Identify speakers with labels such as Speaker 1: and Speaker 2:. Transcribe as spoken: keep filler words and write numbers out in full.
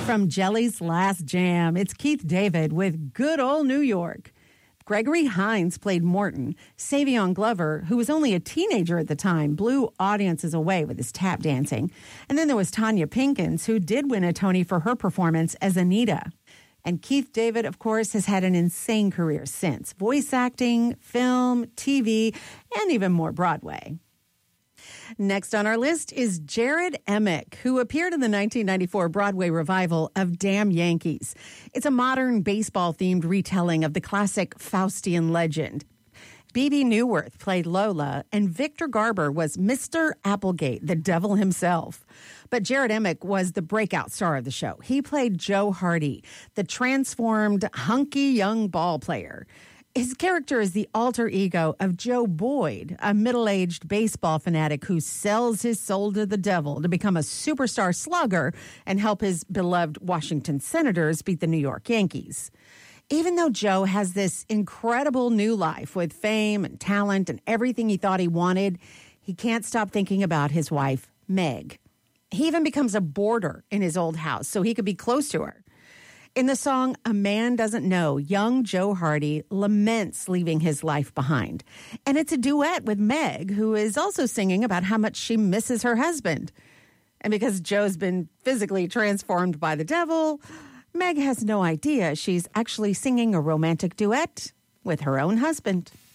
Speaker 1: From Jelly's Last Jam, it's Keith David with Good Old New York. Gregory Hines played Morton. Savion Glover, who was only a teenager at the time, blew audiences away with his tap dancing. And then there was Tanya Pinkins, who did win a Tony for her performance as Anita. And Keith David, of course, has had an insane career since. Voice acting, film, T V, and even more Broadway. Next on our list is Jared Emick, who appeared in the nineteen ninety-four Broadway revival of Damn Yankees. It's a modern baseball-themed retelling of the classic Faustian legend. Bebe Neuwirth played Lola, and Victor Garber was Mister Applegate, the devil himself. But Jared Emick was the breakout star of the show. He played Joe Hardy, the transformed, hunky young ball player. His character is the alter ego of Joe Boyd, a middle-aged baseball fanatic who sells his soul to the devil to become a superstar slugger and help his beloved Washington Senators beat the New York Yankees. Even though Joe has this incredible new life with fame and talent and everything he thought he wanted, he can't stop thinking about his wife, Meg. He even becomes a boarder in his old house so he could be close to her. In the song A Man Doesn't Know, young Joe Hardy laments leaving his life behind. And it's a duet with Meg, who is also singing about how much she misses her husband. And because Joe's been physically transformed by the devil, Meg has no idea she's actually singing a romantic duet with her own husband.